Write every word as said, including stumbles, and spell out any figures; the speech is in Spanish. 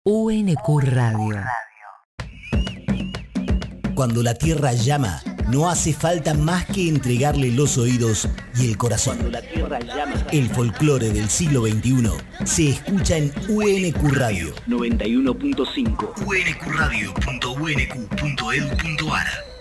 U N Q Radio. Cuando la tierra llama, no hace falta más que entregarle los oídos y el corazón. Cuando la tierra llama. El folclore del siglo veintiuno se escucha en U N Q Radio noventa y uno punto cinco. u n q radio punto u n q punto e d u punto a r.